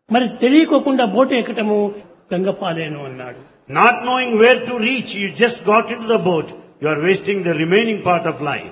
మరి తెలియకోకుండా బోటు ఎక్కటము గంగపాలేను అన్నాడు. Not knowing where to reach, you just got into the boat. You are wasting the remaining part of life.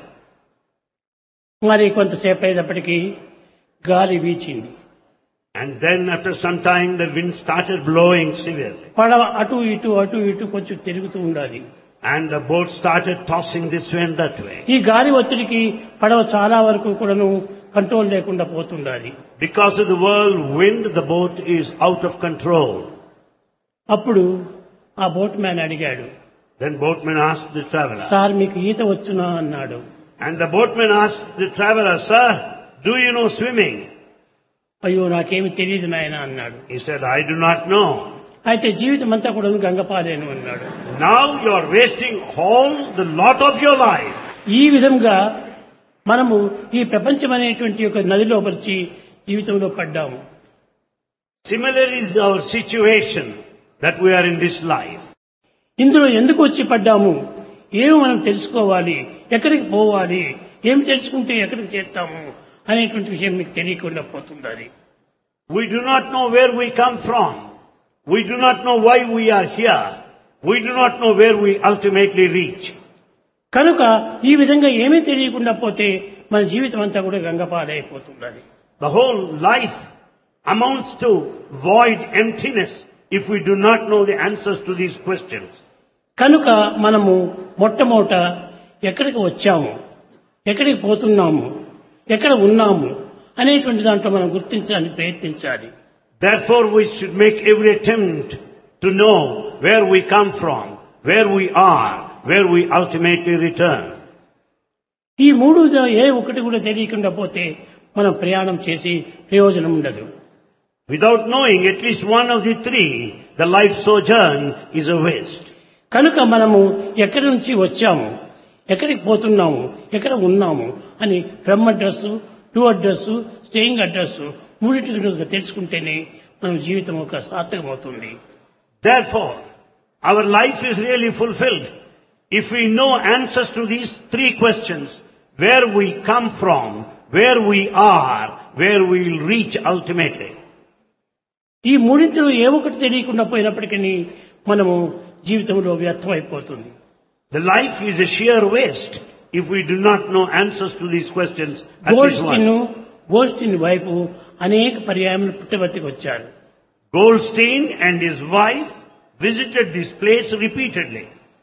మరి కొంతసేపు అయినప్పటికీ గాలి వీచింది. And then after some time the wind started blowing severely. పడవ అటు ఇటు కొంచెం తిరుగుతూ ఉండాలి. And the boat started tossing this way and that way. ఈ గాలి ఒత్తిడికి పడవ చాలా వరకు కూడాను కంట్రోల్ లేకుండా పోతుండాలి. Because of the whirlwind, the boat is out of control. అప్పుడు ఆ బోట్ మ్యాన్ అడిగాడు, Then boatman asked the traveler. Sir మీకు ఈత వచ్చునా అన్నాడు. And the boatman asked the traveler, Sir, do you know swimming? అయ్యో నాకేమి తెలియదు నాయన అన్నాడు. He said, I do not know. అయితే జీవితం అంతా కూడా గంగపాలేను అన్నాడు. Now you are wasting all the lot of your life. ఈ విధంగా మనము ఈ ప్రపంచం అనేటువంటి ఒక నదిలో పరిచి జీవితంలో పడ్డాము. Similarly is our situation that we are in this life. ఇందులో ఎందుకు వచ్చి పడ్డాము, ఏమి మనం తెలుసుకోవాలి, ఎక్కడికి పోవాలి, ఏమి తెలుసుకుంటే ఎక్కడికి చేస్తాము అనేటువంటి విషయం మీకు తెలియకుండా పోతుంది. We do not know where we come from. We do not know why we are here. We do not know where we ultimately reach. కనుక ఈ విధంగా ఏమీ తెలియకుండా పోతే మన జీవితం అంతా కూడా గంగపాలైపోతుంది. The whole life amounts to void emptiness if we do not know the answers to these questions. కనుక మనము మొట్టమొదట ఎక్కడికి వచ్చాము, ఎక్కడికి పోతున్నాము, ఎక్కడ ఉన్నాము అనేటువంటి దాంట్లో మనం గుర్తించడానికి ప్రయత్నించాలి. Therefore we should make every attempt to know where we come from, where we are, where we ultimately return. ఈ మూడు ఏ ఒకటి కూడా తెలియకుండా పోతే మనం ప్రయాణం చేసి ప్రయోజనం ఉండదు. Without knowing at least one of the three, the life sojourn is a waste. కనుక మనము ఎక్కడి నుంచి వచ్చాము, ఎక్కడికి పోతున్నాము, ఎక్కడ ఉన్నాము అని from address, to address, staying address మూడింటి తెలుసుకుంటేనే మన జీవితం ఒక సార్థకమవుతుంది. Therefore, our life is really fulfilled if we know answers to these three questions: where we come from, where we are, where we will reach ultimately. ఈ మూడింటిలో ఏ ఒకటి తెలియకుండా పోయినప్పటికీ మనము జీవితంలో వ్యర్థమైపోతుంది. The life is a sheer waste if we do not know answers to these questions. At least one. Goldstein వైపు అనేక పర్యాయములు పుట్టబర్తికి వచ్చారు. Goldstein and his wife visited this place repeatedly.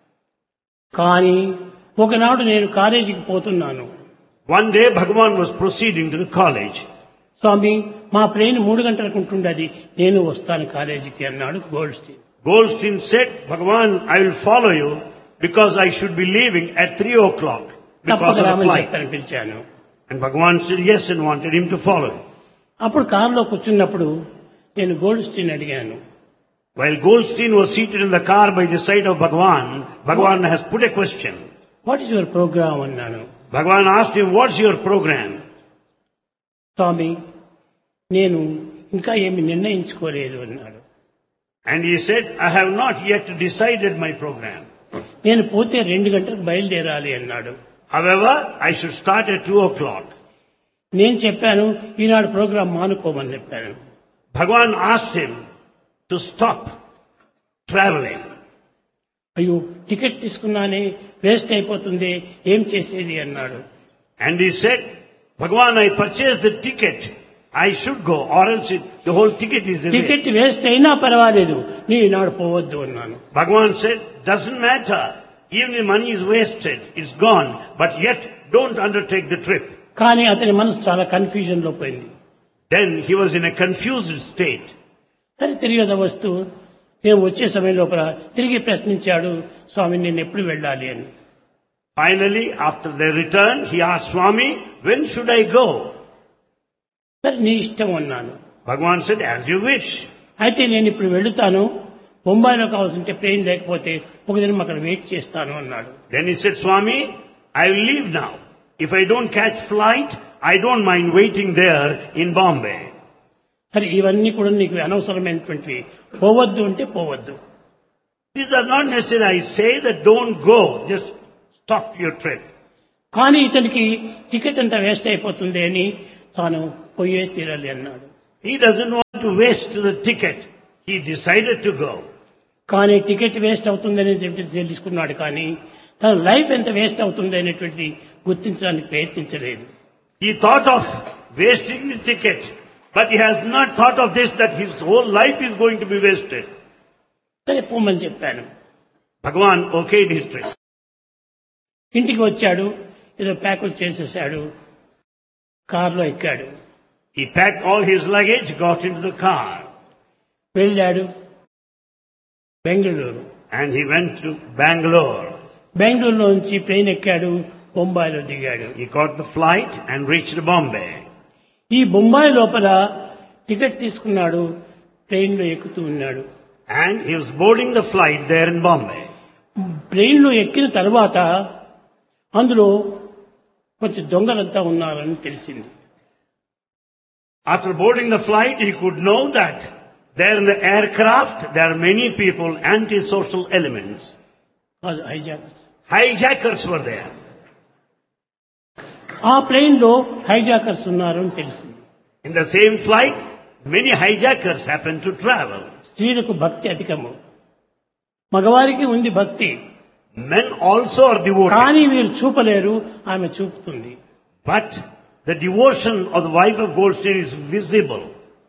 కానీ ఒకనాడు నేను కాలేజీకి పోతున్నాను. One day Bhagavan was proceeding to the college. స్వామి మా ట్రైన్ 3 గంటలకు ఉంటుండది, నేను వస్తాను కాలేజీకి అన్నాడు Goldstein. Goldstein said, Bhagavan, I will follow you because I should be leaving at 3 o'clock because of the flight. పిలిచాను. And Bhagavan said yes and wanted him to follow. అప్పుడు కారులో కూర్చున్నప్పుడు నేను గోల్డ్స్టీన్ అడిగాను. While Goldstein was seated in the car by the side of Bhagavan, Bhagavan has put a question. What is your programme అన్నాను. Bhagavan asked him, what's your program? స్వామి నేను ఇంకా ఏమి నిర్ణయించుకోలేదు అన్నాడు. And he said, I have not yet decided my program. నేను పోతే 2 గంటలకు బయలుదేరాలి అన్నాడు. However, I should start at 2 o'clock. నేను చెప్పాను ఈనాడు ప్రోగ్రాం మానుకోమని చెప్పాను. Bhagavan asked him to stop traveling. అయ్యో టికెట్ తీసుకున్నానే వేస్ట్ అయిపోతుంది, ఏం చేసేది అన్నాడు. And he said, Bhagavan, I purchased the ticket. I should go or else the whole ticket is a waste. Ticket waste అయినా పర్వాలేదు, నీ ఈనాడు పోవద్దు అన్నాను. Bhagavan said, doesn't matter. Even the money is wasted, it's gone. But yet, don't undertake the trip. కానీ అతని మనసు చాలా confusion లో పోయింది. Then he was in a confused state. సరే తిరిగి వస్తూ మేము వచ్చే సమయం లోపల తిరిగి ప్రశ్నించాడు, స్వామి నేను ఎప్పుడు వెళ్ళాలి అని. Finally, after their return, he asked Swami, when should I go? సరే నీ ఇష్టం అన్నాను. Bhagavan said, as you wish. అయితే నేను ఇప్పుడు వెళుతాను, బొంబాయిలో కావాల్సింటే ప్లేన్ లేకపోతే ఒక దినం అక్కడ వెయిట్ చేస్తాను అన్నాడు. Then he said, Swami, I will leave now. If I don't catch flight, I don't mind waiting there in Bombay. సరే ఇవన్నీ కూడా నీకు అనవసరమైనటువంటివి, పోవద్దు అంటే పోవద్దు. These are not necessary. I say that don't go, just stop your trip. కానీ ఇతనికి ticket అంతా వేస్ట్ అయిపోతుంది అని తాను పోయే తీరాలి అన్నాడు. He doesn't want to waste the ticket. He decided to go. కానీ టికెట్ వేస్ట్ అవుతుందని తెలుసుకున్నాడు, కానీ తన లైఫ్ ఎంత వేస్ట్ అవుతుంది అనేటువంటి గుర్తించడానికి ప్రయత్నించలేదు. He thought of wasting the ticket, but he has not thought of this, that his whole life is going to be wasted. సరే పోమని చెప్పాను. Bhagavan okayed his trip. ఇంటికి వచ్చాడు, ఏదో ప్యాకులు చేసేసాడు, కారులో ఎక్కాడు, He packed all his luggage, got into the car, వెళ్ళాడు Bengaluru. and he went to Bangalore. బెంగళూరులో నుంచి ట్రైన్ ఎక్కాడు, బొంబాయిలో దిగాడు. He caught the flight and reached Bombay. ఈ బొంబాయి లోపల టికెట్ తీసుకున్నాడు, ట్రైన్లో ఎక్కుతూ ఉన్నాడు. And he was boarding the flight there in Bombay. ట్రైన్లో ఎక్కిన తర్వాత అందులో కొంచెం దొంగలంతా ఉన్నారని తెలిసింది. After boarding the flight, he could know that there in the aircraft, there are many people, antisocial elements. Hijackers. Hijackers were there. ఆ plane లో hijackers ఉన్నారు అని తెలిసింది. In the same flight, many hijackers happened to travel. స్త్రీలకు భక్తి అధికము, మగవారికి ఉంది భక్తి, Men also are devoted. కానీ వీరు చూపలేరు, ఆమె చూపుతుంది. But the devotion of the wife of Goldstein is visible.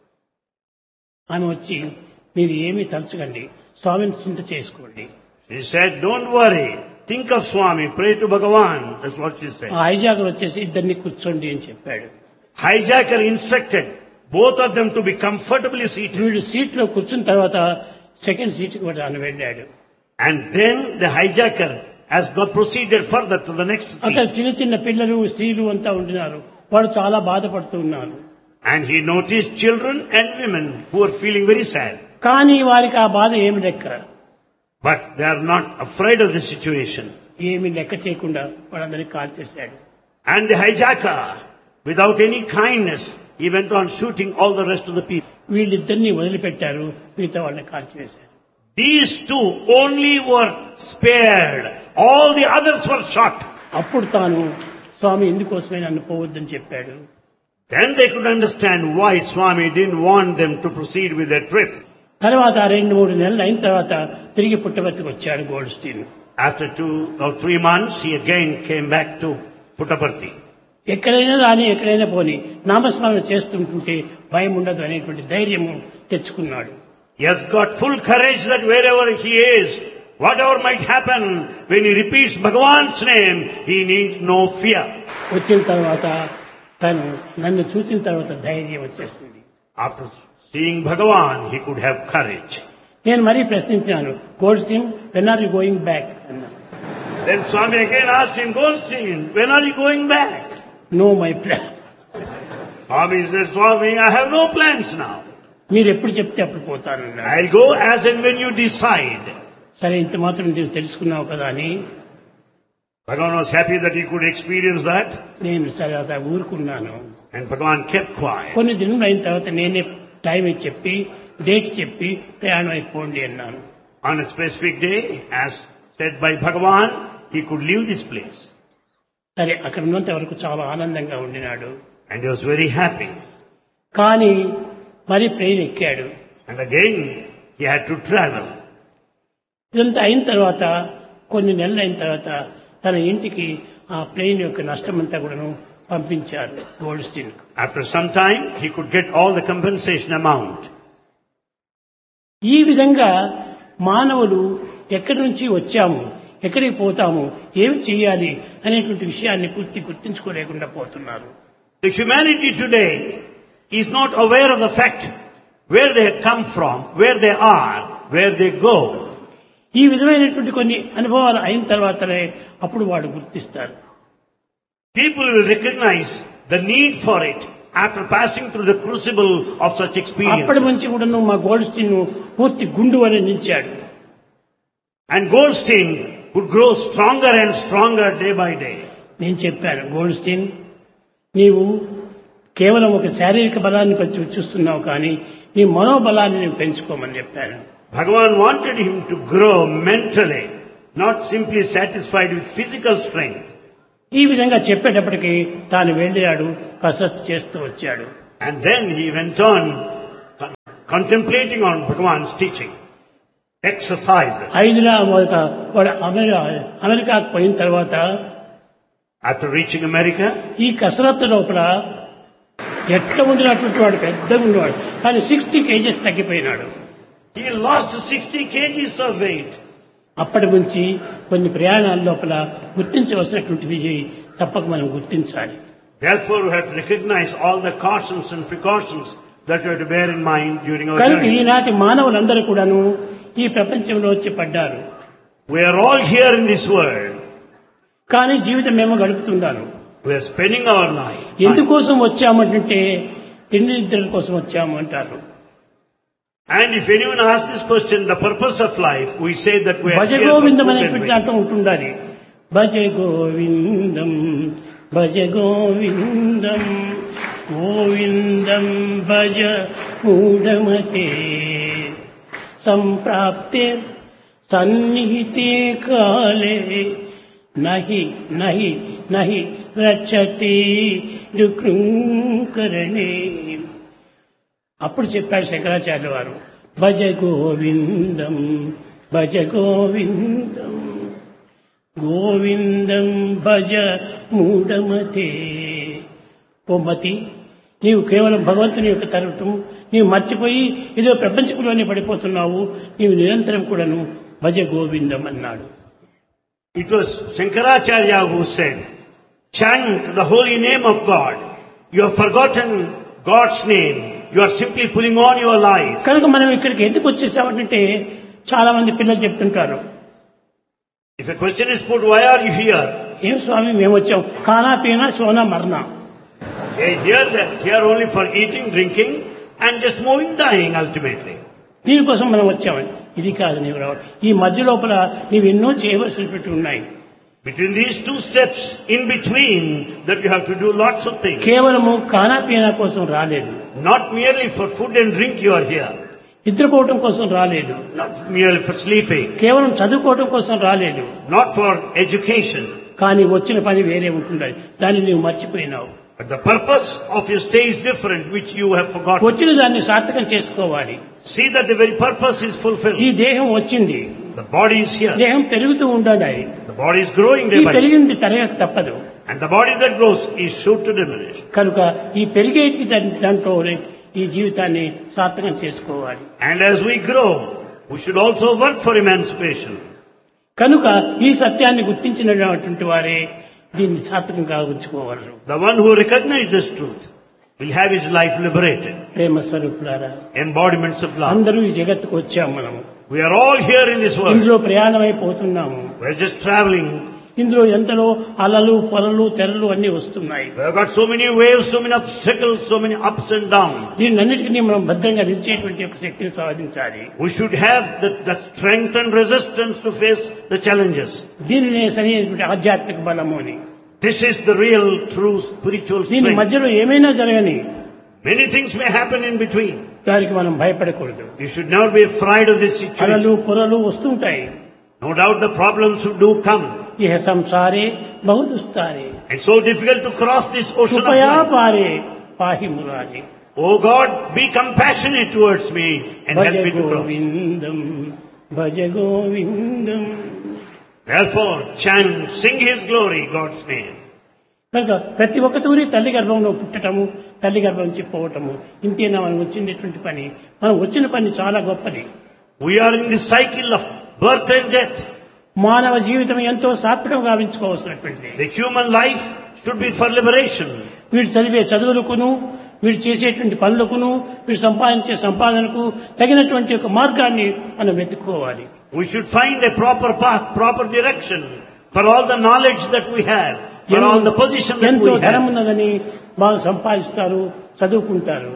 ఆమె వచ్చి మీరు ఏమీ తలుచకండి, స్వామిని చింత చేసుకోండి. She said, don't worry, think of Swami, pray to Bhagavan. That's what she said. ఆ హైజాకర్ వచ్చేసి ఇద్దరిని కూర్చోండి అని చెప్పాడు. Hijacker instructed both of them to be comfortably seated. వీడు సీట్ లో కూర్చున్న తర్వాత సెకండ్ సీట్ కి ఆయన వెళ్ళాడు. And then the hijacker has got proceeded further to the next అక్కడ seat. చిన్న చిన్న పిల్లలు స్త్రీలు అంతా ఉంటున్నారు, వాడు చాలా బాధపడుతూ ఉన్నారు. And he noticed children and women who are feeling very sad. కానీ వారికి ఆ బాధ ఏమి లెక్క, But they are not afraid of the situation. ఏమి లెక్క చేయకుండా వాళ్ళందరినీ కాల్ చేశాడు. And the hijacker, without any kindness, he went on shooting all the rest of the people. వీళ్ళిద్దరిని వదిలిపెట్టారు, మిగతా వాళ్ళని కాల్చివేశారు. These two only were spared. All the others were shot. అప్పుడు తాను స్వామి ఇందుకోసమే నన్ను పోవద్దని చెప్పాడు. Then they could understand why Swami didn't want them to proceed with their trip. తర్వాత 2-3 నెలలు అయిన తర్వాత తిరిగి పుట్టపర్తికి వచ్చాడు gold Stein. After 2 or 3 months, he again came back to Puttaparthi. ఎక్కడైనా రాని ఎక్కడైనా పోని నామస్మరణ చేస్తుంటుంటే భయం ఉండదు అనేటువంటి ధైర్యము తెచ్చుకున్నాడు. He has got full courage that wherever he is, whatever might happen, when he repeats Bhagavan's name, he needs no fear. వచ్చిన తర్వాత తను నన్ను చూసిన తర్వాత ధైర్యం వచ్చేసింది. After seeing Bhagavan, he could have courage. నేను మరీ ప్రశ్నించాను, gold Stein when are you going back అన్నాను. Then Swami again asked him, Goldstein, when are you going back? No my plan. Swami says, Swami, I have no plans now. మీరు ఎప్పుడు చెప్తే అప్పుడు పోతానన్నాడు. I'll go as and when you decide. సరే ఇంత మాత్రం నువ్వు తెలుసుకున్నావు కదా అని Bhagavan was happy that he could experience that. నేను సరే అలా ఊరుకున్నాను. And Bhagavan kept quiet. కొన్ని దినములు అయిన తర్వాత నేనే టైం చెప్పి డేట్ చెప్పి ప్రయాణం అయిపోండి అన్నాను. On a specific day, as said by Bhagavan, he could leave this place. సరే అక్కడ ఉన్నంత వరకు చాలా ఆనందంగా ఉండినాడు. And he was very happy. కానీ మరి ట్రైన్ ఎక్కాడు. And again, he had to travel. ఇదంతా అయిన తర్వాత కొన్ని నెలలు అయిన తర్వాత తన ఇంటికి ఆ ప్లేన్ యొక్క నష్టమంతా కూడాను పంపించారు gold Stein. After some time, he could get all the compensation amount. ఈ విధంగా మానవులు ఎక్కడి నుంచి వచ్చాము, ఎక్కడికి పోతాము, ఏమి చేయాలి అనేటువంటి విషయాన్ని గుర్తించుకోలేకుండా పోతున్నారు. The humanity today is not aware of the fact where they come from, where they are, where they go. ఈ విధమైనటువంటి కొన్ని అనుభవాలు అయిన తర్వాతనే అప్పుడు వాడు గుర్తిస్తారు. People will recognize the need for it after passing through the crucible of such అప్పటి experiences. నుంచి కూడా మా గోల్డ్ స్టీన్ పూర్తి గుండు వలె నిలిచాడు. And Goldstein would grow stronger and stronger day by day. నేను చెప్పాను, గోల్డ్ స్టీన్ నీవు కేవలం ఒక శారీరక బలాన్ని చూస్తున్నావు, కానీ నీ మనోబలాన్ని నేను పెంచుకోమని చెప్పాను. Bhagavan wanted him to grow mentally, not simply satisfied with physical strength. ఈ విధంగా చెప్పేటప్పటికి తాను వెళ్ళాడు, కసరత్తు చేస్తూ వచ్చాడు. And then he went on contemplating on Bhagavan's teaching. Exercises. 5 మొదట వాడు అమెరికాకు పోయిన తర్వాత After reaching America, ఈ కసరత్తు లోపల ఎట్లా ఉండినటువంటి వాడు పెద్దగా ఉండేవాడు, కానీ 60 kgs తగ్గిపోయినాడు. he lost 60 kgs of weight. అప్పటి నుంచి కొన్ని ప్రయాణాల లోపల గుర్తించవలసినటువంటివి తప్పక మనం గుర్తించాలి. Therefore, we have to recognize all the cautions and precautions that we have to bear in mind during our కనుక journey. ఈనాటి మానవులందరూ కూడాను ఈ ప్రపంచంలో వచ్చి పడ్డారు. We are all here in this world. కానీ జీవితం ఏమో గడుపుతున్నాను. We are spending our life. ఎందుకోసం వచ్చామంటే తిండి నిద్రల కోసం వచ్చాము అంటారు. And if anyone asks this question, the purpose of life, we say that we are Bhaja here for Govindam food and అనేటువంటి drink. దాంట్లో ఉంటుండాలి. భజ గోవిందం భజ గోవిందం గోవిందం భజ మూఢమతే సంప్రాప్తే సన్నిహితే కాలే నహి నహి నహి రక్షతి దుఃఖకరణే. అప్పుడు చెప్పాడు శంకరాచార్యుల వారు, భజ గోవిందం భజ గోవిందం గోవిందం భజ మూఢమతే. ఓ మతి, నీవు కేవలం భగవంతుని యొక్క తరగటం నీవు మర్చిపోయి ఏదో ప్రపంచంలోనే పడిపోతున్నావు, నీవు నిరంతరం కూడాను భజ గోవిందం అన్నాడు. It was Shankaracharya who said, chant the holy name of God. You have forgotten God's name. You are simply pulling on your life. కనుక మనం ఇక్కడికి ఎందుకు వచ్చేసామంటే చాలా మంది పిల్లలు చెప్తుంటారు, If a question is put, why are you here? ఏం స్వామి మేము వచ్చాం ఖానా పీనా Sona మర్నా, Here only for eating, drinking, and just moving, dying ultimately. దీనికోసం మనం వచ్చామని. ఇది కాదు నీవు రావడం. ఈ మధ్య లోపల నీవు ఎన్నో చేయవలసినటువంటి ఉన్నాయి. Between these two steps, in between, that you have to do lots of things. కేవలము ఖానా పీనా కోసం రాలేదు, Not merely for food and drink you are here. నిద్రపోవటం కోసం రాలేదు, Not merely for sleeping. కేవలం చదువుకోవటం కోసం రాలేదు. Not for education. కానీ వచ్చిన పని వేరే ఉంటుంది, దాన్ని నీవు మర్చిపోయినావు. But the purpose of your stay is different, which you have forgotten. వచ్చిన దాన్ని సార్థకం చేసుకోవాలి. See that the very purpose is ఈ fulfilled. దేహం వచ్చింది, The body is here. దేహం పెరుగుతూ ఉండాలి. The body is growing ఈ day by day. పెరిగింది తరగక తప్పదు. And the body that grows is sure to diminish. కనుక ఈ పెరిగేటికి దాంట్లో ఈ జీవితాన్ని సార్థకం చేసుకోవాలి. And as we grow, we should also work for emancipation. కనుక ఈ సత్యాన్ని గుర్తించినటువంటి వారే దీన్ని సార్థకంగా ఉంచుకోగలరు. The one who recognizes this truth will have his life liberated. ప్రేమ స్వరూపులారా, Embodiments of love. అందరూ ఈ జగత్తుకు వచ్చాము. మనము We are all here in this world. ఇందులో ప్రయాణమైపోతున్నాము. We are just traveling. ఇందులో ఎంతలో అలలు పొలలు తెరలు అన్ని వస్తున్నాయి. We have got so many waves, so many obstacles, so many ups and downs. దీన్నన్నిటికీ మనం భద్రంగా నిలిచేటువంటి ఒక శక్తిని సాధించాలి. We should have the strength and resistance to face the challenges. దీనినే సరైనటువంటి ఆధ్యాత్మిక బలము అని. This is the real, true spiritual దీని strength. మధ్యలో ఏమైనా జరగని, Many things may happen in between. దానికి మనం భయపడకూడదు. You should never be afraid of this situation. అలలు పొరలు వస్తుంటాయి. No doubt the problems do come. ఇహ సంసారే బహుదుస్తారే It's so difficult to cross this ocean of కృపయా life. పారే పాహి Murari. Oh God, be compassionate towards me and Bhaja help me to cross. Govindam Bhaja Govindam. Therefore, chant, sing His glory, God's name. కనుక ప్రతి ఒక్కతూరి తల్లి గర్భంలో పుట్టటము, తల్లి గర్భం నుంచి పోవటము, ఇంతేనా మనం వచ్చినటువంటి పని. మనం వచ్చిన పని చాలా గొప్పది. We are in the cycle of birth and death. మానవ జీవితం ఎంతో సార్థకం గావించుకోవాల్సినటువంటిది. The human life should be for liberation. వీడు చదివే చదువులకును, వీడు చేసేటువంటి పనులకును, వీడు సంపాదించే సంపాదనకు తగినటువంటి ఒక మార్గాన్ని మనం వెతుక్కోవాలి. We should find a proper path, proper direction for all the knowledge that we have, for all the position that ఎంతో we ధనం have. ఉన్నదని బాగా సంపాదిస్తారు, చదువుకుంటారు.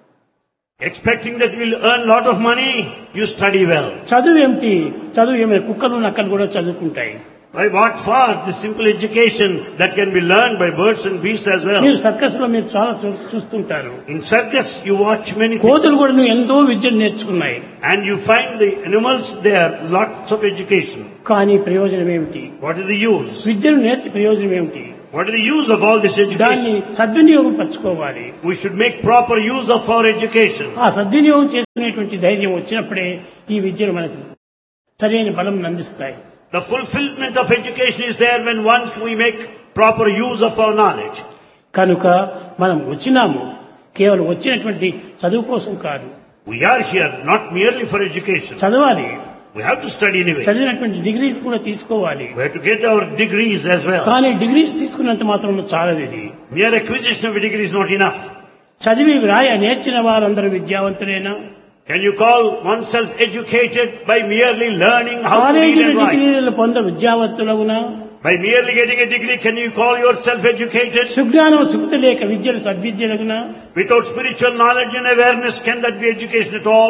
Expecting that you will earn a lot of money, you study well. చదువు ఏమిటి? చదువు ఏమైనా కుక్కలు నక్కలు కూడా చదువుకుంటాయి. By what for? This simple education that can be learned by birds and beasts as well. మీరు సర్కస్ లో మీరు చాలా చూస్తుంటారు. In circus, you watch many things. కోతులు కూడా ఎంతో విద్యను నేర్చుకున్నాయి. And you find the animals there, lots of education. కానీ ప్రయోజనం ఏమిటి? What is the use? విద్యను నేర్చి ప్రయోజనం ఏమిటి? What is the use of all this దాన్ని education? సద్వినియోగం పరచుకోవాలి. We should make proper use of our education. ఆ సద్వినియోగం చేసుకునేటువంటి ధైర్యం వచ్చినప్పుడే ఈ విద్యలు మనకు సరైన బలం అందిస్తాయి. The fulfillment of education is there when once we make proper use of our knowledge. కనుక మనం వచ్చినాము కేవలం వచ్చినటువంటి చదువు కోసం కాదు. We are here not merely for education. చదవాలి, We have to study anyway. చదివినటువంటి డిగ్రీలు కూడా తీసుకోవాలి. We have to get our degrees as well. కానీ డిగ్రీస్ తీసుకున్నంత మాత్రం చాలదు. ఇది Mere acquisition of a degree is not enough. చదివి వ్రాయ నేర్చిన వారందరూ విద్యావంతులేనా? Can you call oneself educated by merely learning how to read కాలేజీలో and write? డిగ్రీలు పొంద విద్యావంతులవునా? By merely getting a degree, can you call yourself educated? సుజ్ఞానం సుఖత లేక విద్యలు సద్విద్యలగునా? Without spiritual knowledge and awareness, can that be education at all?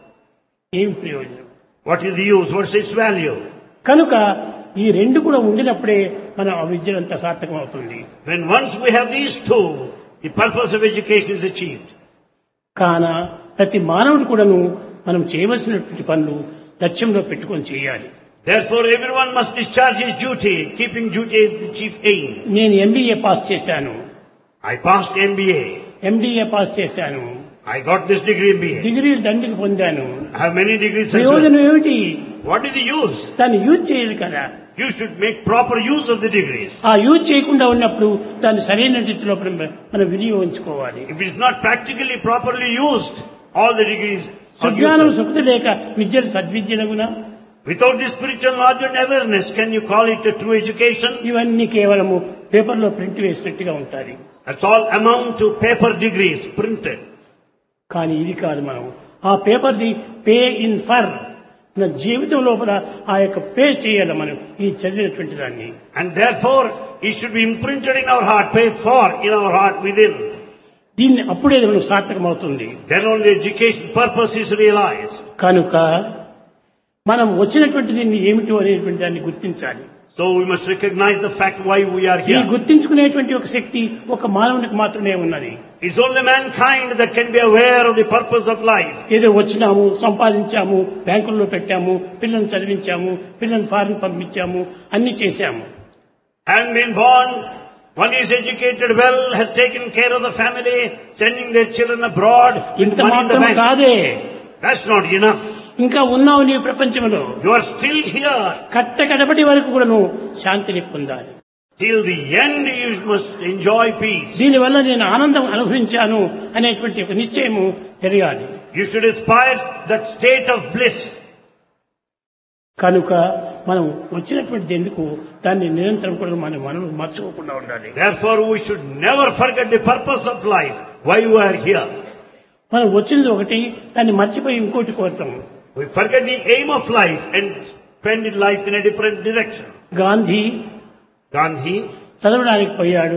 ఏం ప్రయోజనం? What is the use? What's its value? కనుక ఈ రెండు కూడా ఉండినప్పుడే మనం ఆ విద్యలంతా సార్థకం అవుతుంది. When once we have these two, the purpose of education is achieved. కాన ప్రతి మానవుడు కూడాను మనం చేయవలసినటువంటి పనులు లక్ష్యంలో పెట్టుకొని చేయాలి. Therefore, everyone must discharge his duty, keeping duty as the chief aim. నేను ఎంబీఏ పాస్ చేశాను, I passed MBA. MDA pass చేశాను, I got this degree MBA. డిగ్రీలు దండికి పొందాను. I have many degrees as well. ప్రయోజనం ఏమిటి? What is the use? దాన్ని use చేయాలి కదా. You should make proper use of the degrees. ఆ యూజ్ చేయకుండా ఉన్నప్పుడు దాన్ని సరైన రీతిలో మనం వినియోగించుకోవాలి. If it is not practically properly used, all the degrees are సుజ్ఞానం useless. సుఖత లేక విద్యలు సద్విద్యలగునా? Without this spiritual knowledge and awareness, can you call it a true education? ఇవన్నీ కేవలము పేపర్లో ప్రింట్ వేసినట్టుగా ఉంటాయి. That's all amount to paper degrees printed. కానీ ఇది కాదు. మనం ఆ పేపర్ది పే ఇన్ ఫర్ మన జీవితం లోపల ఆ యొక్క పే చేయాలి మనం ఈ చదివినటువంటి దాన్ని. And therefore, it should be imprinted in our heart, paid for in our heart within. దీన్ని అప్పుడే మనం సార్థకం అవుతుంది. Then only education purpose is realized. కనుక మనం వచ్చినటువంటి దీన్ని ఏమిటో అనేటువంటి దాన్ని గుర్తించాలి. So we must recognize the fact why we are ఈ here. గుర్తించుకునేటువంటి ఒక శక్తి ఒక మానవునికి మాత్రమే ఉన్నది. It's only mankind that can be aware of the purpose of life. ఏదో వచ్చినాము, సంపాదించాము, బ్యాంకుల్లో పెట్టాము, పిల్లల్ని చదివించాము, పిల్లల్ని ఫారిన్ పంపించాము, అన్ని చేశాము. And been born, one is educated well, has taken care of the family, sending their children abroad with ఇంత money in the మాత్రం bank. కాదే, That's not enough. ఇంకా ఉన్నావు నీ ప్రపంచంలో. You are still here. కట్టకడపటి వరకు కూడా నువ్వు శాంతిని పొందాలి. Till the end you must enjoy peace. దీనివల్ల నేను ఆనందం అనుభవించాను అనేటువంటి ఒక నిశ్చయము తెలియాలి. You should aspire that state of bliss. కనుక మనం వచ్చినటువంటిది ఎందుకు దాన్ని నిరంతరం కూడా మనం మర్చిపోకుండా ఉండాలి. Therefore we should never forget the purpose of life, why we are here. మనం వచ్చినది ఒకటి, దాన్ని మర్చిపోయి ఇంకోటి కోరుతాము. We forget the aim of life and spend life in a different direction. Gandhi, చదవడానికి పోయాడు,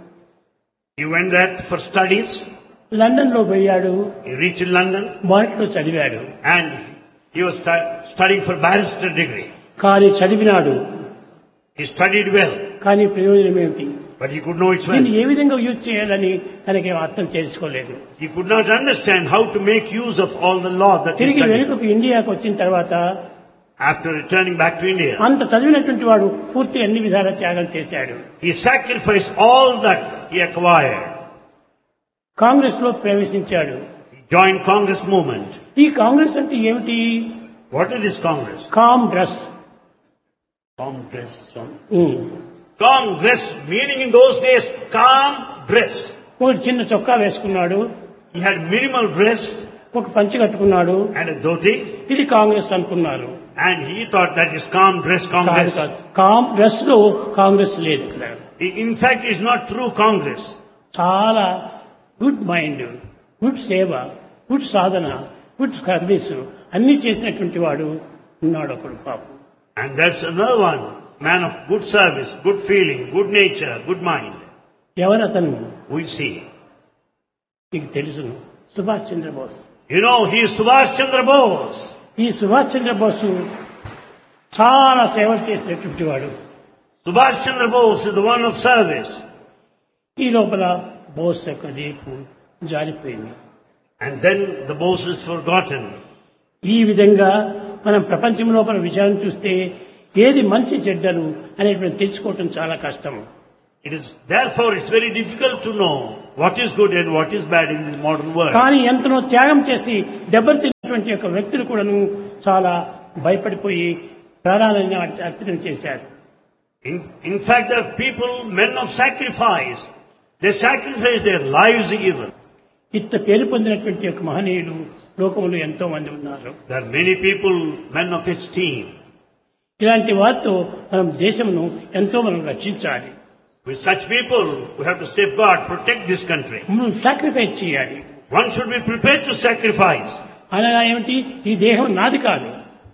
he went there for studies. London లో పోయాడు, He reached London మొదట్లో చదివాడు. and he was studying for barrister degree. కానీ చదివినాడు, He studied well, కానీ ప్రయోజనం ఏమిటి? but he could know its దీన్ని value. ఏ విధంగా యూజ్ చేయాలని తనకేం అర్థం చేసుకోలేదు. He could not understand how to make use of all the law that he తిరిగి studied. వెనుకకు ఇండియాకు వచ్చిన తర్వాత After returning back to India, అంత చదివినటువంటి వాడు పూర్తి అన్ని విధాల త్యాగం చేశాడు. he sacrificed all that he acquired. Congress లో ప్రవేశించాడు. He joined Congress movement. ఈ కాంగ్రెస్ అంటే ఏమిటి? What is this Congress? Com dress. Congress. Congress, meaning in those days, calm dress. ఒకటి చిన్న చొక్కా వేసుకున్నాడు, He had minimal dress ఒక పంచి కట్టుకున్నాడు. and a dhoti, ఇది కాంగ్రెస్ అనుకున్నారు. and he thought that is calm dress, కాదు Congress. కాదు. కామ్ డ్రెస్ లో కాంగ్రెస్ లేదు ఇక్కడ. In fact, it's not true Congress. చాలా గుడ్ మైండ్, గుడ్ సేవ, గుడ్ సాధన, గుడ్ సర్వీస్ అన్ని చేసినటువంటి వాడు ఉన్నాడు ఒకడు పాపం. And that's another one, man of good service, good feeling, good nature, good mind. ఎవరతను? We see. మీకు తెలుసును, Subhash Chandrabose. You know, he is Subhash Chandra Bose. ఈ సుభాష్ చంద్రబోసు చాలా సేవలు చేసినటువంటి వాడు. Subhash Chandra Bose is the one of service. ఈ లోపల బోస్ యొక్క రేపు జారిపోయింది. And then the Bose is forgotten. ఈ విధంగా మనం ప్రపంచం లోపల విషయాన్ని చూస్తే ఏది మంచి చెడ్డలు అనేటువంటి తెలుసుకోవటం చాలా కష్టం. Therefore it's very difficult to know what is good and what is bad in this modern world. కానీ ఎంతనో త్యాగం చేసి దెబ్బతిన్నటువంటి యొక్క వ్యక్తులు కూడాను చాలా భయపడిపోయి ప్రాణాలను అర్పితం చేశారు. In fact, there are people, men of sacrifice. They sacrifice their lives even. ఇంత పేరు పొందినటువంటి యొక్క మహనీయులు లోకంలో ఎంతో మంది ఉన్నారు. There are many people, men of esteem. ఇలాంటి వారితో మనం దేశమును ఎంతో మనం రక్షించాలి. With such people, we have to safeguard, protect this country. మనం సాక్రిఫైస్ చేయాలి. One should be prepared to sacrifice. అనగా ఏమిటి? ఈ దేహం నాది కాదు.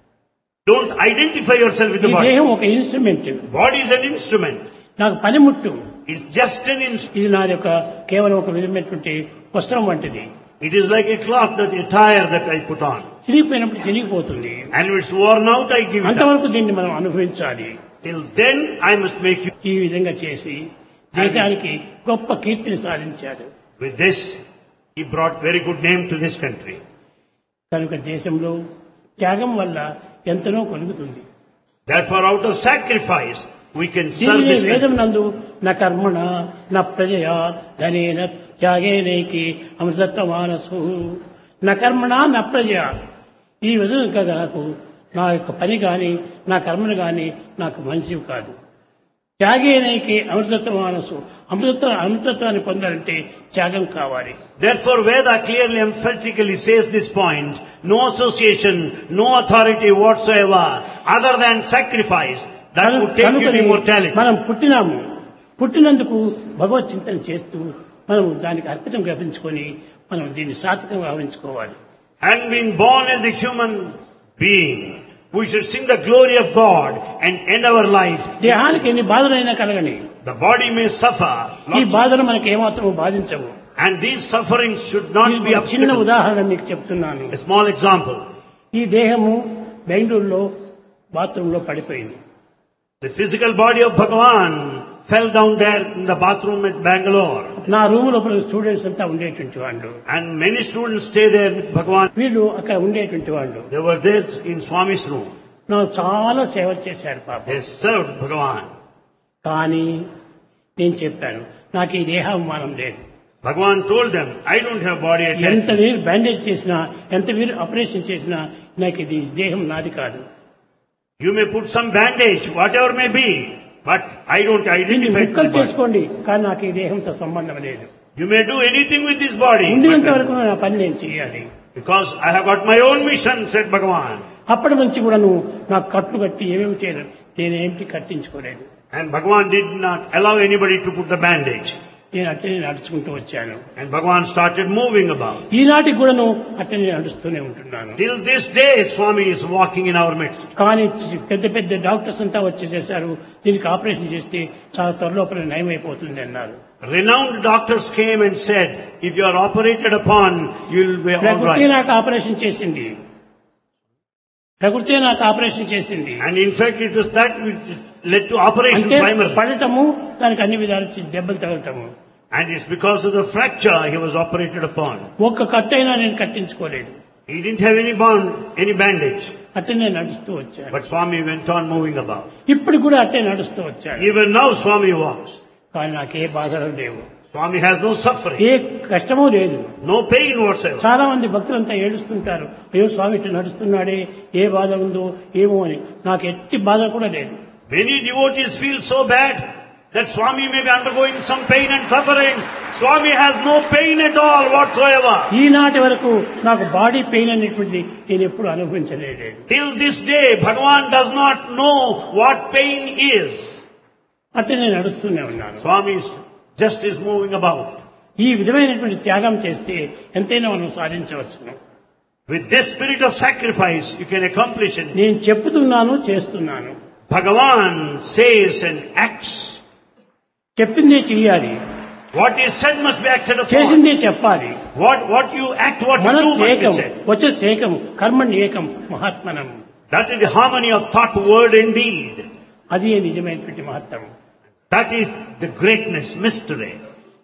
Don't identify yourself with the ఈ body. దేహం ఒక instrument. Body is an instrument. నాకు పనిముట్టు. It's just an instrument. ఇది నా యొక్క కేవలం ఒక విధమైనటువంటి వస్త్రం వంటిది. It is like a cloth, that attire that I put on. చిరిగిపోయినప్పుడు చిరిగిపోతుంది. And when it's worn out, I give it up. అంతవరకు దీన్ని మనం అనుభవించాలి. Till then, I must make you. ఈ విధంగా చేసి దేశానికి గొప్ప కీర్తిని సాధించాడు. With this, he brought very good name to this country. కనుక దేశంలో త్యాగం వల్ల ఎంతనో కలుగుతుంది. Therefore, out of sacrifice, we can serve దీనిని this వేదం country. నందు నా కర్మణ నా ప్రజయా ధనేన త్యాగేనైకి అమృతత్వ మానసు నా కర్మణ నా ప్రజయా. ఈ విధంగా నాకు నా యొక్క పని కానీ నా కర్మను కానీ నాకు మంచివి కాదు. త్యాగేనైకి అమృతత్వ మానసు అమృతత్వాన్ని పొందాలంటే త్యాగం కావాలి. Therefore, Veda clearly emphatically says this point: no association, no authority whatsoever, other than sacrifice, that would take you to immortality. మనం పుట్టినందుకు భగవత్ చింతన చేస్తూ మనం దానికి అర్పితం గమనించుకొని మనం దీన్ని సార్థకంగా భావించుకోవాలి. And being born as a human being, we should sing the glory of God and end our life. దేహానికి ఎన్ని బాధలైనా కలగని, The body may suffer, ఈ బాధలు మనకి ఏమాత్రం బాధించవు. and these sufferings should not be చిన్న obstacles. ఉదాహరణ మీకు చెప్తున్నాను. A small example: ఈ దేహము బెంగళూరులో బాత్రూమ్ లో పడిపోయింది. the physical body of Bhagavan fell down there in the bathroom at Bangalore, నా రూమ్ లోపల స్టూడెంట్స్ అంతా ఉండేటువంటి వాళ్ళు, and many students stay there with Bhagavan. వీళ్ళు అక్కడ ఉండేటువంటి వాళ్ళు They were there in Swami's room. నాకు చాలా సేవ చేశారు పాప. They served Bhagavan. కానీ నేను చెప్పాను, నాకు ఈ దేహాభిమానం లేదు. Bhagavan told them, I don't have body ఎంత attachment. వీరు బ్యాండేజ్ చేసినా, ఎంత వీరు ఆపరేషన్ చేసినా నాకు ఇది దేహం నాది కాదు. You may put some bandage, whatever may be, but I don't దీన్ని identify with ముక్కలు the body. చేసుకోండి, కానీ నాకు ఈ దేహంతో సంబంధం లేదు. You may do anything with this body, ఉండినంత but- వరకు నా పని నేను చేయాలి. because I have got my own mission, said Bhagavan. అప్పటి నుంచి కూడా నువ్వు నాకు కట్లు కట్టి ఏమేమి చేయలేదు, నేనేమిటి కట్టించుకోలేదు. And Bhagavan did not allow anybody to put the bandage. నేను అట్లనే నడుచుకుంటూ వచ్చాను. And Bhagavan started moving about. ఈనాటికి కూడా నువ్వు అట్లనే నడుస్తూనే ఉంటున్నాను. Till this day, Swami is walking in our midst. కానీ పెద్ద పెద్ద డాక్టర్స్ అంతా వచ్చేసేసారు, దీనికి ఆపరేషన్ చేస్తే చాలా త్వరలోపల నయమైపోతుంది అన్నారు. Renowned doctors came and said, if you are operated upon, you will be all ప్రకృతి right. నాకు ఆపరేషన్ చేసింది. ప్రకృతి నాకు ఆపరేషన్ చేసింది. And in fact, it was that which led to operation అంటే primarily. పడటము, దానికి అన్ని విధాలు దెబ్బలు తగలటము. And it's because of the fracture he was operated upon. ఒక్క కట్టైనా నేను కట్టించుకోలేదు. He didn't have any bond, any bandage. అట్లనే నడుస్తూ వచ్చాను. But Swami went on moving about. ఇప్పుడు కూడా అట్లే నడుస్తూ వచ్చాను. Even now Swami walks. కానీ నాకే బాధలు లేవు, Swami has no suffering, ఏ కష్టమూ లేదు. no pain whatsoever. చాలా మంది భక్తులంతా ఏడుస్తుంటారు, అయ్యో స్వామి ఇట్లా నడుస్తున్నాడే, ఏ బాధ ఉందో ఏమో అని. నాకు ఎట్టి బాధ కూడా లేదు. Many devotees feel so bad that Swami may be undergoing some pain and suffering. Swami has no pain at all whatsoever. ఈనాటి వరకు నాకు బాడీ పెయిన్ అనేటువంటిది నేను ఎప్పుడు అనుభవించలేదు. Till this day, Bhagavan does not know what pain is. అట్లా నేను నడుస్తూనే ఉన్నాను. Swami just is moving about. ఈ విధమైనటువంటి త్యాగం చేస్తే ఎంతైనా మనం సాధించవచ్చును. With this spirit of sacrifice, you can accomplish it. నేను చెప్తున్నాను, చేస్తున్నాను. Bhagavan says and acts. చెప్పిందే చెయ్యాలి, What is said must be acted upon. చేసిందే చెప్పాలి. What you act, what you do మనస్సు must ఏకం, be said. వచస్సు ఏకం, కర్మణ్య ఏకం, మహాత్మనం. That is the harmony of thought, word and deed. అది నిజమైనటువంటి మహత్వం. That is the greatness, mystery.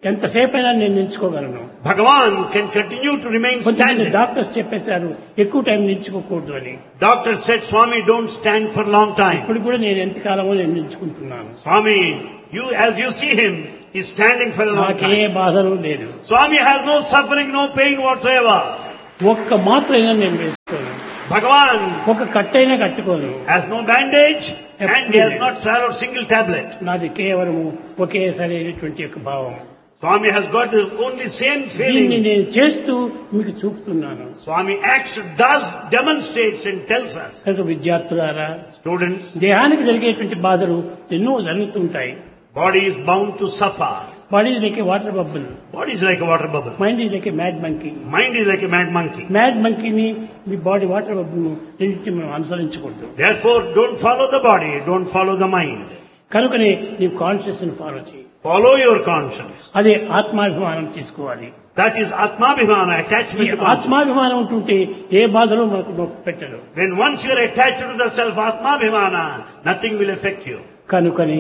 ఎంతసేపు అయినా నేను నిల్చుకోగలను. Bhagavan can continue to remain కొంతమంది standing. డాక్టర్స్ చెప్పేశారు ఎక్కువ టైం నిల్చుకోకూడదు అని. Doctor said, Swami, don't stand for a long time. ఇప్పుడు కూడా నేను ఎంతకాలమో నేను నిల్చుకుంటున్నాను. Swami, as you see him, is standing for a long నాకే time. బాధలు లేదు. Swami has no suffering, no pain whatsoever. ఒక్క మాత్రైనా నేను వేసుకోను, Bhagavan ఒక కట్టైనా కట్టుకోను. has no bandage and he has not swallowed single tablet. నాది కేవలము ఒకే సరైనటువంటి యొక్క భావం. Swami has got the only same దీన్ని feeling. నేను చేస్తూ మీకు చూపుతున్నాను. Swami demonstrates and tells us. కనుక విద్యార్థులారా, Students, దేహానికి జరిగేటువంటి బాధలు ఎన్నో జరుగుతుంటాయి. body is bound to suffer. Body is like A water bubble, Body is like a water bubble. Mind is like A mad monkey. Mind is like a mad monkey. Mad మంకీని me body water bubble రెండింటిని మనం అనుసరించకూడదు. Therefore, don't follow the body, don't follow the mind. కనుకనే నీవు conscious ని follow చేయి. Follow your conscience. అదే ఆత్మాభిమానం తీసుకోవాలి. That is Atmabhimana, ఈ attachment to conscience. ఆత్మాభిమానం ఉంటుంటే ఏ బాధలో మనకు నొప్పి పెట్టదు. When once you are attached to the self Atmabhimana, nothing will affect you. కనుకని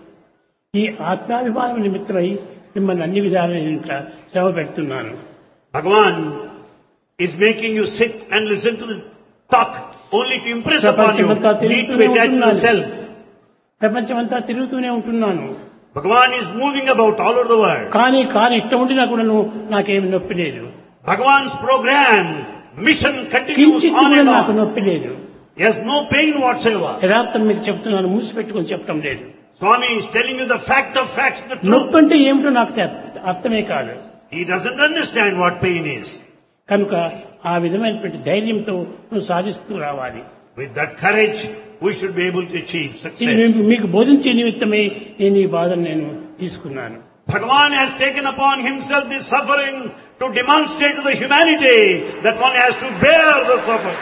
ఈ ఆత్మాభిమానం నిమిత్తమై మిమ్మల్ని అన్ని విధాలైన శ్రమ పెడుతున్నాను. Bhagavan is making you sit and listen to the talk only to impress upon you. Need to be attached to the self. ప్రపంచమంతా తిరుగుతూనే ఉంటున్నాను. Bhagavan is moving about all over the world. కానీ ఇష్టం ఉండినా కూడాను నాకేమి నొప్పి లేదు. Bhagavan's program, mission continues కించిత్ on కూడా and నాకు on. నొప్పి లేదు. He has no pain whatsoever. యథార్థం మీకు చెప్తున్నాను, మూసిపెట్టుకొని చెప్పడం లేదు. Swami is telling you the fact of facts, the truth. నొప్పి అంటే ఏమిటో నాకు అర్థమే కాదు. He doesn't understand what pain is. కనుక ఆ విధమైనటువంటి ధైర్యంతో నువ్వు సాధిస్తూ రావాలి. With that courage, we should be able to achieve ఇది success. మీకు బోధించే నిమిత్తమే నేను ఈ బాధను నేను తీసుకున్నాను. Bhagavan has taken upon himself this suffering to demonstrate to the humanity that one has to bear the suffering.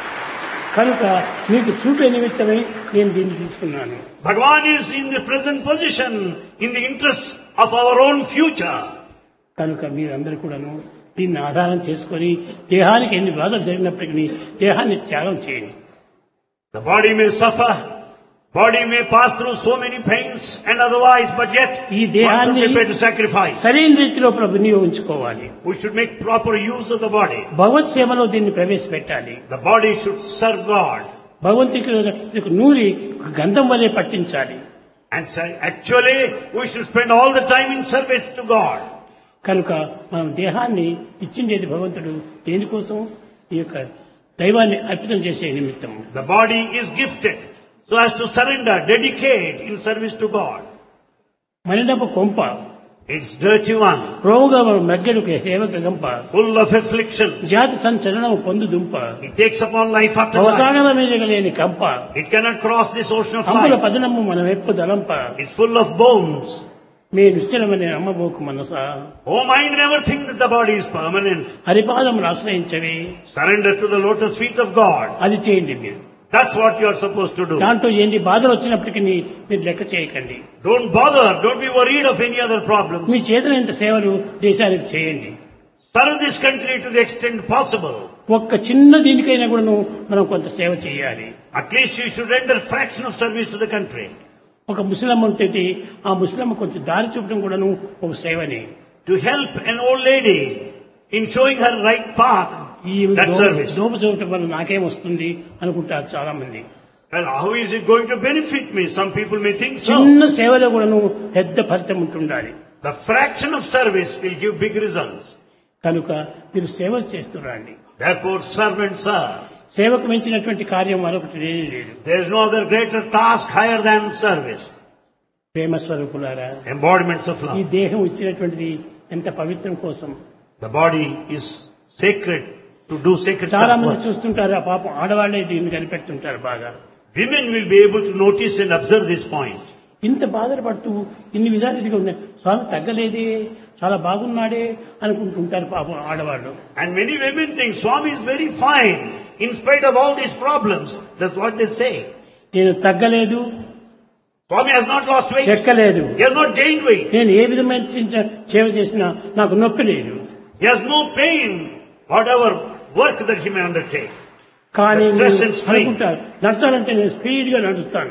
కనుక మీకు చూపే నిమిత్తమై నేను దీన్ని తీసుకున్నాను. Bhagavan is in the present position in the interests of our own future. కనుక మీరందరూ కూడాను దీన్ని ఆధారం చేసుకొని దేహానికి ఎన్ని బాధలు జరిగినప్పటికీ దేహాన్ని త్యాగం చేయండి. The body may suffer, body may pass through so many pains and otherwise, but yet ఈ one should దేహాన్ని prepare to sacrifice. సరైన రీతిలో వినియోగించుకోవాలి. We should make proper use of the body. భగవత్ సేవలో దీన్ని ప్రవేశపెట్టాలి. The body should serve God. భగవంతుడికి నూరి గంధం వలె పట్టించాలి. And actually, we should spend all the time in service to God. కనుక మనం దేహాన్ని ఇచ్చిండేది భగవంతుడు దేనికోసం? ఈ యొక్క దైవాన్ని అర్పితం చేసే నిమిత్తం. The body is gifted so as to surrender, dedicate in service to God. మనిడపు కొంప, It's dirty one, రోగ మగ్గెడుకు సేవక గంప, full of affliction. జాతి సంచలనం పొందు దుంప, It takes upon life after life. అవసాగల మీదగలేని కంప, It cannot cross this ocean of అంబుల life. పదనము మన వెప్పు దలంప, It's full of bones. Me నిశ్చలమనే అమ్మబోకు Manasa, Oh mind, never think that the body is permanent. హరిపాదములు ఆశ్రయించవి, Surrender to the lotus feet of God. అది చేయండి మీరు. That's what you are supposed to do. దాంట్లో ఎన్ని బాధలు వచ్చినప్పటికీ మీరు లెక్క చేయకండి. Don't bother, don't be worried of any other problems. మీ చేతనంత సేవలు దేశానికి చేయండి. Serve this country to the extent possible. ఒక్క చిన్న దీనికైనా కూడా మనం కొంత సేవ చేయాలి. At least you should render fraction of service to the country. ఒక ముసలమ్మ ఉంటే ఆ ముసలమ్మ కొంచెం దారి చూపడం కూడాను ఒక సేవని. To help an old lady in showing her right path, ఈ that service. దోప చూపటం వల్ల నాకేం వస్తుంది అనుకుంటారు చాలా మంది. Well, how is it going to benefit me? Some people may think so. చిన్న సేవలో కూడాను పెద్ద ఫలితం ఉంటుండాలి. The fraction of service will give big results. కనుక మీరు సేవలు చేస్తురండి. Therefore, serve and serve. సేవకు మించినటువంటి కార్యం మరొకటి లేదు. There is no other greater task higher than service. ప్రేమ స్వరూపులారా, Embodiments of ఈ love. దేహం ఇచ్చినటువంటిది ఎంత పవిత్రం కోసం. The body is sacred to do sacred చాలా stuff. మంది చూస్తుంటారు, ఆ పాపం ఆడవాళ్లే దీన్ని కనిపెడుతుంటారు బాగా. Women will be able to notice and observe this point. ఇంత బాధలు పడుతూ ఇన్ని విధాలు ఇదిగా ఉన్నాయి, స్వామి తగ్గలేదే, చాలా బాగున్నాడే అనుకుంటుంటారు పాపం ఆడవాళ్ళు. And many women think Swami is very fine in spite of all these problems. That's what they say. నేను తగ్గలేదు, Swami has not lost weight. ఎక్కలేదు, He has not gained weight. నేను ఏ విధమైన సేవ చేసినా నాకు నొప్పి లేదు. He has no pain, whatever work that he may undertake. కానీ The stress and strain. అనుకుంటారు నడచాలంటే నేను స్పీడ్ గా నడుస్తాను.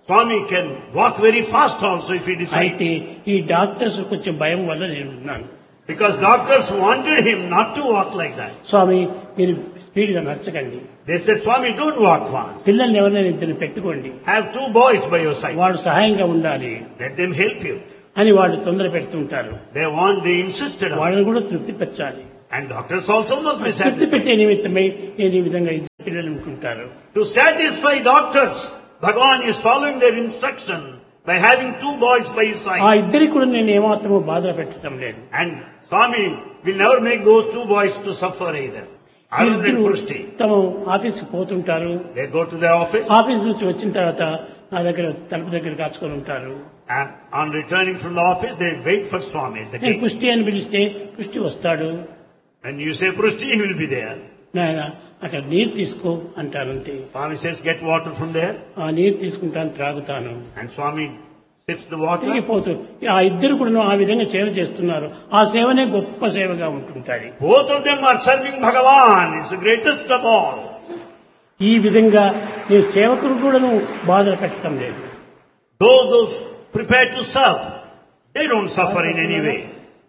Swami can walk very fast also if he అయితే decides. ఈ డాక్టర్స్ కొంచెం భయం వల్ల నేను ఉన్నాను. Because doctors wanted him not to walk like that. స్వామి మీరు స్పీడ్ గా నచ్చకండి, They said, Swami, don't walk fast. పిల్లల్ని ఎవరైనా ఇద్దరు పెట్టుకోండి, Have 2 boys by your side. వాడు సహాయంగా ఉండాలి Let them help you. అని వాళ్ళు తొందర పెడుతుంటారు. They insisted on. వాళ్ళని కూడా తృప్తి పెట్టాలి. And doctors also must be తృప్తి satisfied. పెట్టే నిమిత్తమై నేను ఈ విధంగా ఇద్దరు పిల్లలు ఉంటుంటారు. To satisfy doctors, Bhagavan is following their instruction by having 2 boys by his ఆ side. ఇద్దరికి కూడా నేను ఏమాత్రమూ బాధ పెట్టడం లేదు. And Swami will never make those 2 boys to suffer either. Arun and వీరిద్దరూ Purushti. తమ ఆఫీస్కి పోతుంటారు. They go to their office office నుంచి వచ్చిన తర్వాత నా దగ్గర తలుపు దగ్గర కాచుకొని ఉంటారు. and on returning from the office they wait for Swami at the నేను gate. పుష్టి అని పిలిస్తే పుష్టి వస్తాడు. When you say Purushti, he will be there. నాయన అక్కడ నీరు తీసుకో అంటాను అంతే. Swami says, get water from there. ఆ నీరు తీసుకుంటాను, త్రాగుతాను, And Swami sips the water. తిరిగిపోతూ ఆ ఇద్దరు కూడా ఆ విధంగా సేవ చేస్తున్నారు. ఆ సేవనే గొప్ప సేవగా ఉంటుంటాయి. Both of them are serving Bhagavan. It's the greatest of all. ఈ విధంగా నేను సేవకులు కూడా బాధలు పెట్టడం లేదు. Those prepared to serve, they don't suffer in any way.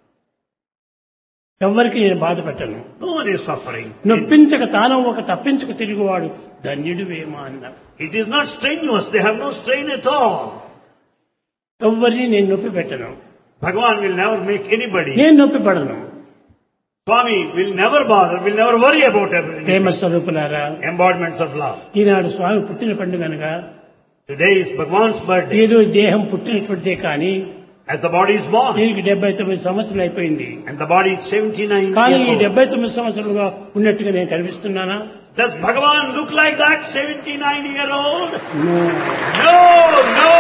ఎవ్వరికి నేను బాధ పెట్టను. No one is suffering. నొప్పించక తాను ఒక తప్పించుకు తిరుగువాడు ధన్యుడు వేమా అన్నారు. It is not strenuous. They have no strain at all. ఎవ్వరిని నేను నొప్పి పెట్టను, Bhagavan will never make anybody. నేను నొప్పి పడను. Swami will never bother, will never worry about everything. ప్రేమ స్వరూపులారా, Embodiments of love. ఈనాడు స్వామి పుట్టిన పండుగ అనగా Today is Bhagavan's birthday. ఏదో దేహం పుట్టినటువంటిదే కానీ As the body is born. దీనికి 79 సంవత్సరాలు అయిపోయింది. And the body is 79 కానీ ఈ years old. 79 సంవత్సరాలుగా ఉన్నట్టుగా నేను కనిపిస్తున్నానా? Does Bhagavan look like that 79-year-old? No. No, no.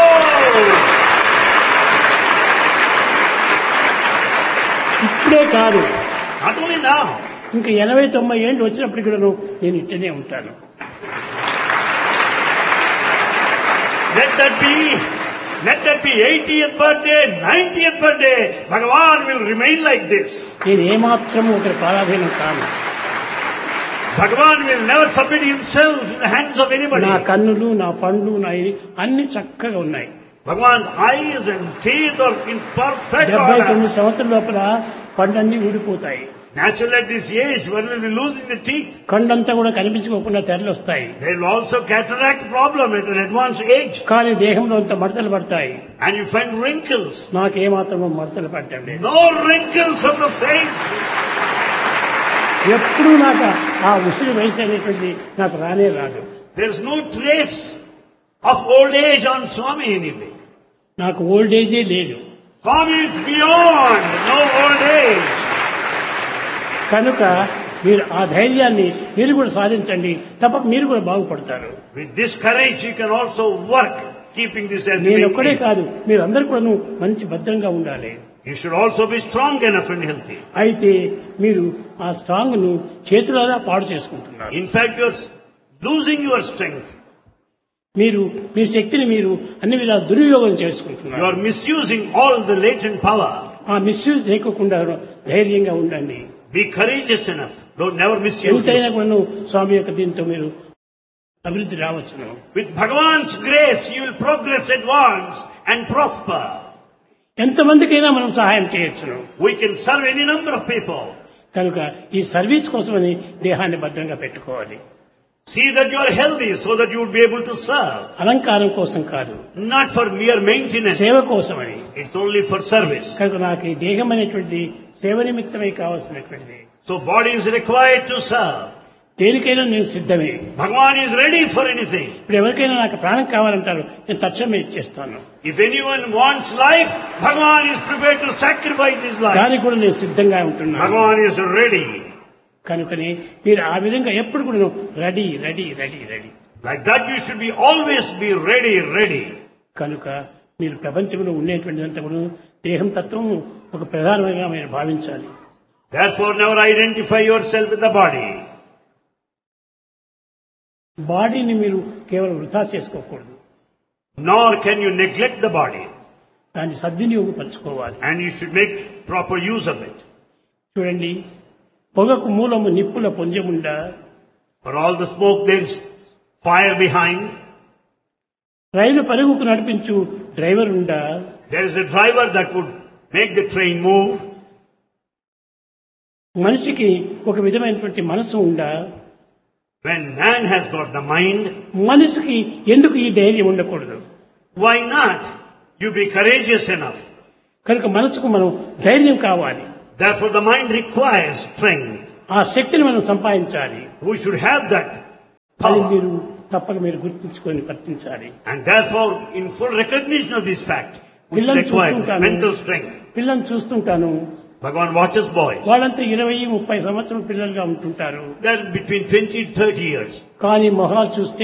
ఇప్పుడే కాదు, Not only now. ఇంకా 80-90 ఏళ్ళు వచ్చినప్పటికి కూడా నేను ఇట్టనే ఉంటాను. Let that be 80th birthday, 90th birthday. Bhagavan will remain like this. నేను ఏమాత్రము ఒకరి పారాధీనం కాను. Bhagavan will never submit himself in the hands of anybody. నా కన్నులు, నా పండ్లు, నా ఇది అన్ని చక్కగా ఉన్నాయి. Bhagavan's eyes and teeth are in perfect 79 order. సంవత్సరాల లోపల పండ్లన్నీ ఊడిపోతాయి. Naturally at this age, one will be losing the teeth. కండంతా కూడా కనిపించుకోకుండా తెరలు వస్తాయి. There will also cataract problem at an advanced age. కానీ దేహంలో అంత మడతలు పడతాయి. And you find wrinkles. నాకేమాత్రమో మడతలు పడటం లేదు. No wrinkles on the face. ఎప్పుడూ నాకు ఆ ఉసిరి వయసు అనేటువంటి నాకు రానే రాదు. There is no trace of old age on Swami anyway. నాకు ఓల్డ్ ఏజే లేదు. Swami is beyond no old age. కనుక మీరు ఆ ధైర్యాన్ని మీరు కూడా సాధించండి, తప్పక మీరు కూడా బాగుపడతారు. With this courage you can also work keeping this as the నేను main ఒక్కడే aim. కాదు, మీరు అందరూ కూడా మంచి భద్రంగా ఉండాలి. You should also be strong enough and healthy. అయితే మీరు ఆ స్ట్రాంగ్ ను చేతులారా పాడు చేసుకుంటున్నారు. In fact, you are losing your strength. మీరు మీ శక్తిని మీరు అన్ని విధాలు దుర్వినియోగం You చేసుకుంటున్నారు. are misusing all the latent power. ఆ మిస్యూజ్ చేయకుండా ధైర్యంగా ఉండండి. Be courageous enough. Don't never misuse ఎంతైనా it. కూడా స్వామి యొక్క దీంతో మీరు అభివృద్ధి రావచ్చును. With Bhagavan's grace, you will progress, advance and prosper. ఎంతమందికైనా మనం సహాయం చేయొచ్చును. We can serve any number of people. కనుక ఈ సర్వీస్ కోసమని దేహాన్ని భద్రంగా పెట్టుకోవాలి. See that you are healthy so that you would be able to serve. అలంకారం కోసం కాదు, Not for mere maintenance. సేవ కోసమని. It's only for service. కనుక నాకు ఈ దేహం అనేటువంటిది సేవ నిమిత్తమై కావాల్సినటువంటిది. So body is required to serve. దేనికైనా నేను సిద్ధమే. Bhagavan is ready for anything. ఇప్పుడు ఎవరికైనా నాకు ప్రాణం కావాలంటారు, నేను తక్షణమే ఇచ్చేస్తాను. If anyone wants life, Bhagavan is prepared to sacrifice his life. దానికి కూడా నేను సిద్ధంగా ఉంటున్నాను. Bhagavan is ready. కనుకని మీరు ఆ విధంగా ఎప్పుడు కూడా ready ready ready ready. Like that you should be always be ready, ready. కనుక మీరు ప్రపంచంలో ఉండేటువంటిదంతా కూడా దేహం తత్వం ఒక ప్రధానంగా మీరు భావించాలి. Therefore never identify yourself with the body. బాడీని మీరు కేవలం వృధా చేసుకోకూడదు. Nor can you neglect the body. దాన్ని సద్వినియోగపరచుకోవాలి. And you should make proper use of it. చూడండి, పొగకు మూలము నిప్పుల పొంజముండా, For all the smoke there is fire behind. రైలు పరుగుకు నడిపించు డ్రైవర్ ఉండా, There is a driver that would make the train move. మనిషికి ఒక విధమైనటువంటి మనసు ఉండా, When man has got the mind, మనిషికి ఎందుకు ఈ ధైర్యం ఉండకూడదు? why not you be courageous enough? కనుక మనసుకు మనం ధైర్యం కావాలి. Therefore the mind requires strength. ఆ శక్తిని మనం సంపాదించాలి. We should have that అది power. మీరు తప్పక మీరు గుర్తుంచుకొని వర్తించాలి. And therefore, in full recognition of this fact, we పిల్లల్ని require చూస్తుంటాను, mental strength. పిల్లల్ని చూస్తుంటాను, Bhagavan watches boys. వాళ్ళంతా 20-30 సంవత్సరం పిల్లలుగా ఉంటుంటారు. They're between 20 to 30 years. కానీ మొహాలు చూస్తే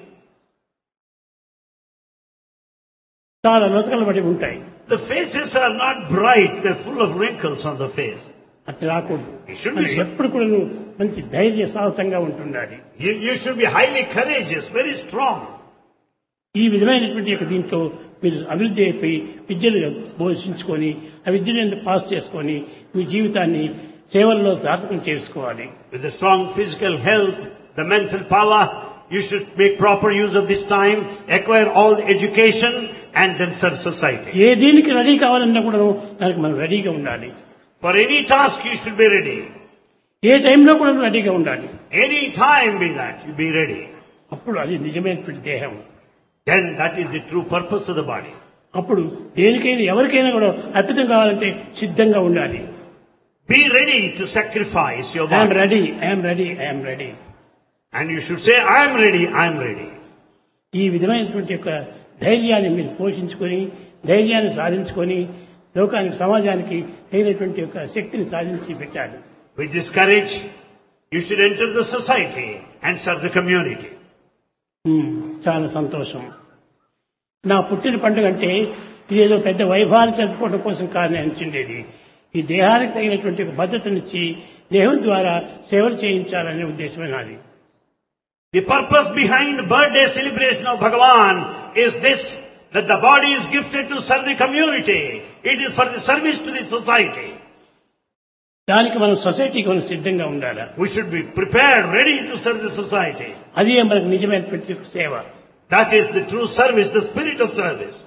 చాలా లొతకలు పడి ఉంటాయి. The faces are not bright, they're full of wrinkles on the face. అట్లా రాకూడదు. It should be మనిషి ఎప్పుడు కూడా మంచి ధైర్య సాహసంగా ఉంటుండాలి. You should be highly courageous, very strong. ఈ విధమైనటువంటి యొక్క దీంట్లో మీరు అభివృద్ధి అయిపోయి విద్యలు బోధించుకొని ఆ విద్యను పాస్ చేసుకొని మీ జీవితాన్ని సేవల్లో సార్థకం చేసుకోవాలి. With the strong physical health, the mental power, you should make proper use of this time, acquire all the education and then serve society. ఏ దీనికి రెడీ కావాలన్నా కూడా దానికి మనం రెడీగా ఉండాలి. For any task you should be ready. ఏ టైంలో కూడా రెడీగా ఉండాలి. Any time be that, you be ready. అప్పుడు అది నిజమైనటువంటి దేహం. Then that is the true purpose of the body. అప్పుడు దేనికైనా ఎవరికైనా కూడా అర్పితం కావాలంటే సిద్ధంగా ఉండాలి. Be ready to sacrifice your I'm body. Ready, I'm ready, I'm ready. And you should say, I am ready, I am ready. ఈ విధమైనటువంటి యొక్క ధైర్యాన్ని మీరు పోషించుకొని ధైర్యాన్ని సాధించుకొని లోకానికి సమాజానికి తగినటువంటి యొక్క శక్తిని సాధించి పెట్టాలి. With this courage, you should enter the society and serve the community. చాలా సంతోషం. నా పుట్టిన పండుగ అంటే ఇదేదో పెద్ద వైభవాన్ని జరుపుకోవడం కోసం కాదని అనిచిండేది. ఈ దేహానికి తగినటువంటి ఒక భద్రతనిచ్చి దేహం ద్వారా సేవలు చేయించాలనే ఉద్దేశమే నాది. The purpose behind birthday celebration of Bhagavan is this, that the body is gifted to serve the community. It is for the service to the society. దానికి మనం సొసైటీకి మనం సిద్ధంగా ఉండాలి. We should be prepared, ready to serve the society. అదే మనకు నిజమైనటువంటి సేవ. That is the true service, the spirit of service.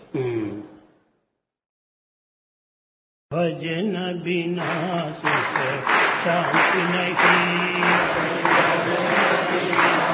భజన బినా సుఖ శాంతి నహీ.